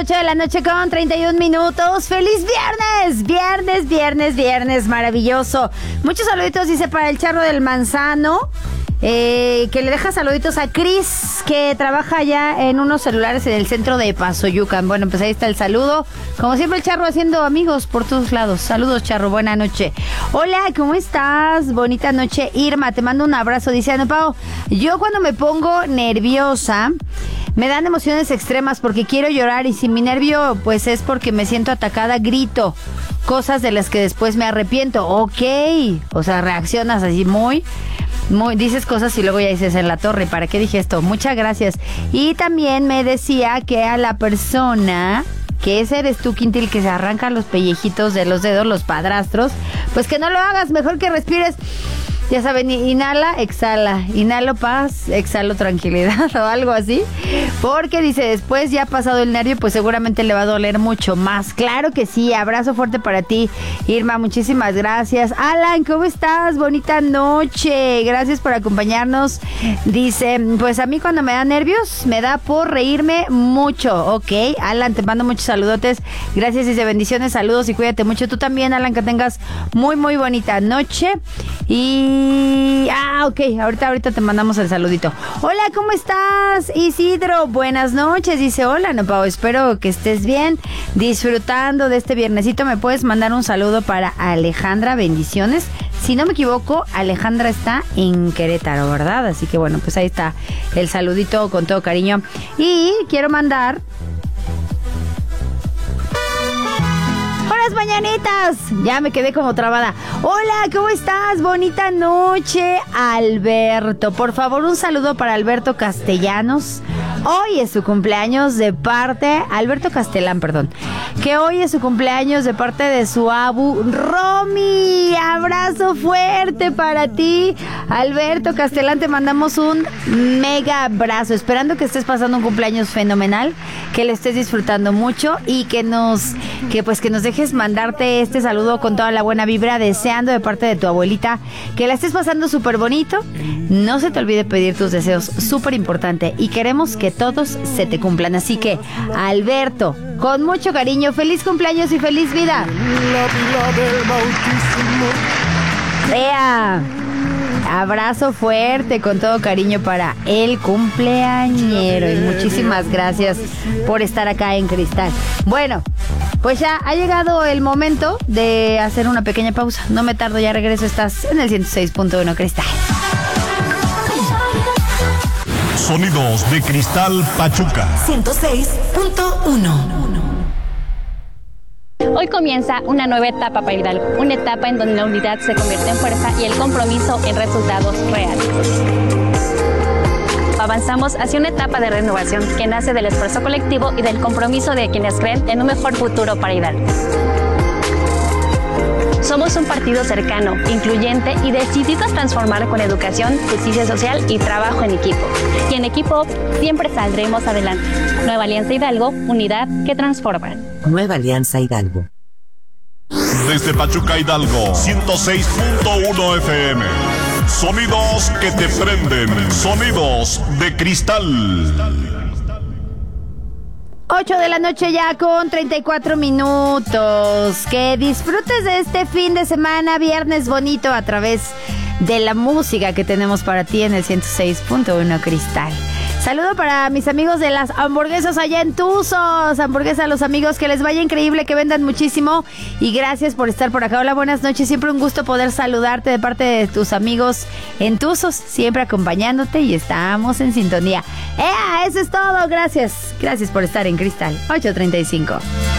8 de la noche con 31 minutos. ¡Feliz viernes! Viernes maravilloso. Muchos saluditos, dice, para el Charro del Manzano. Que le deja saluditos a Cris, que trabaja allá en unos celulares en el centro de Pasoyucan. Bueno, pues ahí está el saludo. Como siempre, el Charro haciendo amigos por todos lados. Saludos, Charro, buena noche. Hola, ¿cómo estás? Bonita noche, Irma, te mando un abrazo. Dice Ana Pao, yo cuando me pongo nerviosa me dan emociones extremas porque quiero llorar, y si mi nervio pues es porque me siento atacada, grito cosas de las que después me arrepiento. Ok, o sea, reaccionas así muy dices cosas y luego ya dices en la torre, ¿para qué dije esto? Muchas gracias. Y también me decía que a la persona, que ese eres tú, Quintil, que se arrancan los pellejitos de los dedos, los padrastros, pues que no lo hagas, mejor que respires. Ya saben, inhala, exhala. Inhalo paz, exhalo tranquilidad o algo así. Porque dice, después ya ha pasado el nervio, pues seguramente le va a doler mucho más. Claro que sí, abrazo fuerte para ti, Irma, muchísimas gracias. Alan, ¿cómo estás? Bonita noche, gracias por acompañarnos. Dice, pues a mí cuando me da nervios, me da por reírme mucho. Ok, Alan, te mando muchos saludotes. Gracias, dice, bendiciones, saludos y cuídate mucho. Tú también, Alan, que tengas muy bonita noche. Ok, ahorita te mandamos el saludito. Hola, ¿cómo estás, Isidro? Buenas noches, dice, hola, no, Pau, espero que estés bien, disfrutando de este viernesito. ¿Me puedes mandar un saludo para Alejandra? Bendiciones. Si no me equivoco, Alejandra está en Querétaro, ¿verdad? Así que bueno, pues ahí está el saludito con todo cariño. Y quiero mandar ¡buenas mañanitas! Ya me quedé como trabada. Hola, ¿cómo estás? Bonita noche, Alberto. Por favor, un saludo para Alberto Castellanos. Hoy es su cumpleaños de parte... Alberto Castelán, perdón. Que hoy es su cumpleaños de parte de su abu, Romy. Abrazo fuerte para ti, Alberto Castelán. Te mandamos un mega abrazo. Esperando que estés pasando un cumpleaños fenomenal, que le estés disfrutando mucho y que nos dejes mandarte este saludo con toda la buena vibra, deseando de parte de tu abuelita que la estés pasando súper bonito. No se te olvide pedir tus deseos, súper importante, y queremos que todos se te cumplan. Así que, Alberto, con mucho cariño, feliz cumpleaños y feliz vida. ¡Ea! Abrazo fuerte con todo cariño para el cumpleañero, y muchísimas gracias por estar acá en Cristal. Bueno, pues ya ha llegado el momento de hacer una pequeña pausa. No me tardo, ya regreso. Estás en el 106.1 Cristal. Sonidos de Cristal Pachuca 106.1. Hoy comienza una nueva etapa para Hidalgo, una etapa en donde la unidad se convierte en fuerza y el compromiso en resultados reales. Avanzamos hacia una etapa de renovación que nace del esfuerzo colectivo y del compromiso de quienes creen en un mejor futuro para Hidalgo. Somos un partido cercano, incluyente y decidido a transformar con educación, justicia social y trabajo en equipo. Y en equipo siempre saldremos adelante. Nueva Alianza Hidalgo, unidad que transforma. Nueva Alianza Hidalgo. Desde Pachuca, Hidalgo, 106.1 FM. Sonidos que te prenden. Sonidos de Cristal. 8 de la noche ya con 34 minutos. Que disfrutes de este fin de semana, viernes bonito, a través de la música que tenemos para ti en el 106.1 Cristal. Saludo para mis amigos de las hamburguesas allá en Tuzos. Hamburguesa a los amigos, que les vaya increíble, que vendan muchísimo. Y gracias por estar por acá. Hola, buenas noches. Siempre un gusto poder saludarte de parte de tus amigos en Tuzos. Siempre acompañándote y estamos en sintonía. ¡Ea! Eso es todo. Gracias. Gracias por estar en Cristal. 8:35.